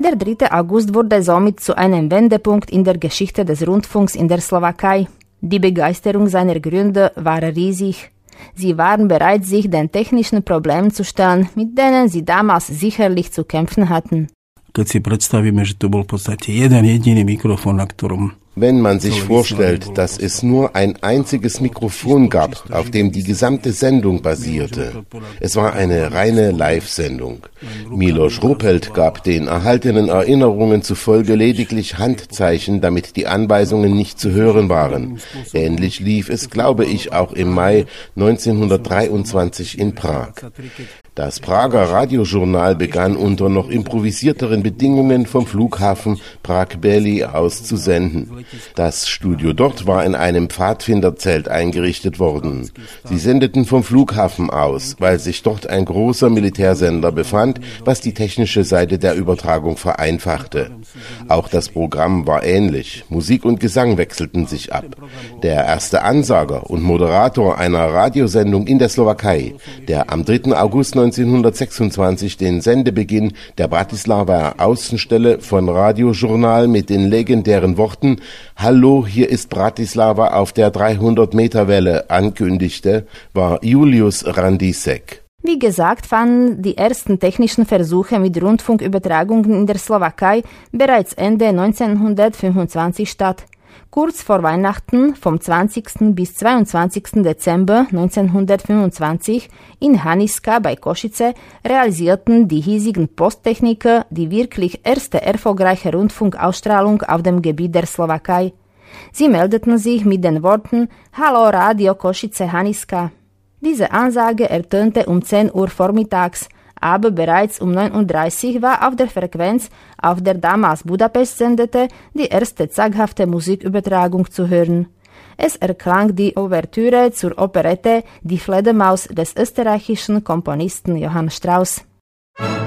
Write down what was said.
Der 3. August wurde somit zu einem Wendepunkt in der Geschichte des Rundfunks in der Slowakei. Die Begeisterung seiner Gründer war riesig. Sie waren bereit, sich den technischen Problemen zu stellen, mit denen sie damals sicherlich zu kämpfen hatten. Keď si predstavíme, že to bol v podstate jeden jediný mikrofón, na ktorom Wenn man sich vorstellt, dass es nur ein einziges Mikrofon gab, auf dem die gesamte Sendung basierte. Es war eine reine Live-Sendung. Miloš Ropelt gab den erhaltenen Erinnerungen zufolge lediglich Handzeichen, damit die Anweisungen nicht zu hören waren. Ähnlich lief es, glaube ich, auch im Mai 1923 in Prag. Das Prager Radiojournal begann unter noch improvisierteren Bedingungen vom Flughafen Prag-Bely aus zu senden. Das Studio dort war in einem Pfadfinderzelt eingerichtet worden. Sie sendeten vom Flughafen aus, weil sich dort ein großer Militärsender befand, was die technische Seite der Übertragung vereinfachte. Auch das Programm war ähnlich. Musik und Gesang wechselten sich ab. Der erste Ansager und Moderator einer Radiosendung in der Slowakei, der am 3. August 1926 den Sendebeginn der Bratislava Außenstelle von Radiojournal mit den legendären Worten "Hallo, hier ist Bratislava auf der 300-Meter-Welle" ankündigte, war Julius Randíček. Wie gesagt, fanden die ersten technischen Versuche mit Rundfunkübertragungen in der Slowakei bereits Ende 1925 statt. Kurz vor Weihnachten, vom 20. bis 22. Dezember 1925, in Haniska bei Košice realisierten die hiesigen Posttechniker die wirklich erste erfolgreiche Rundfunkausstrahlung auf dem Gebiet der Slowakei. Sie meldeten sich mit den Worten "Hallo Radio Košice Haniska". Diese Ansage ertönte um 10 Uhr vormittags, aber bereits um 9:30 Uhr war auf der Frequenz, auf der damals Budapest sendete, die erste zaghafte Musikübertragung zu hören. Es erklang die Ouvertüre zur Operette Die Fledermaus des österreichischen Komponisten Johann Strauss.